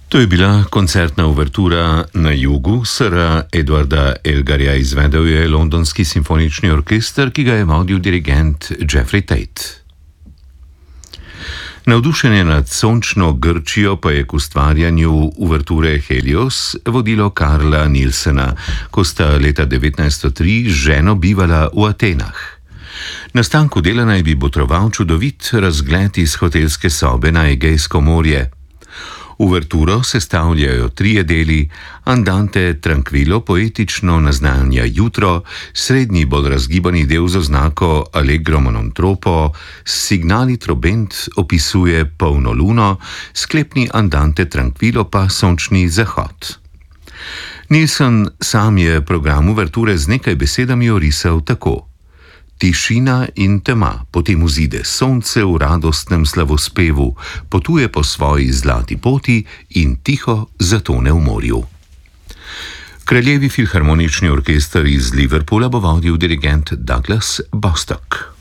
To je bila koncertna uvertura Na jugu, sira Edwarda Elgarja, izvedel je Londonski simfonični orkester, ki ga je vodil dirigent Jeffrey Tate. Navdušenje nad sončno Grčijo pa je k ustvarjanju uverture Helios vodilo Karla Nilsena, ko sta leta 1903 z ženo bivala v Atenah. Nastanku dela naj bi botroval čudovit razgled iz hotelske sobe na Egejsko morje. Uverturo sestavljajo trije deli: Andante tranquillo poetično naznanja jutro, srednji bolj razgibani del z oznako allegro monotropo, signali trobent opisuje polno luno, sklepni Andante tranquillo pa sončni zahod. Nilsen sam je program uverture z nekaj besedami orisal tako: tišina in tema, potem vzide sonce v radostnem slavospevu, potuje po svoji zlati poti in tiho zatone v morju. Kraljevi filharmonični orkester iz Liverpoola bo vodil dirigent Douglas Bostock.